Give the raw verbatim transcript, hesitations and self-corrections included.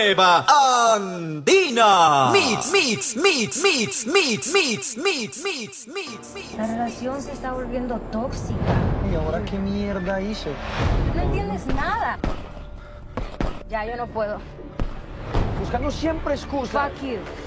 Nueva Andina. Mix, mix, mix, mix, mix, mix, mix, mix, mix, mix. La relación se está volviendo tóxica. ¿Y ahora qué mierda hice? No entiendes nada. Ya, yo no puedo. Buscando siempre excusas. Fuck you.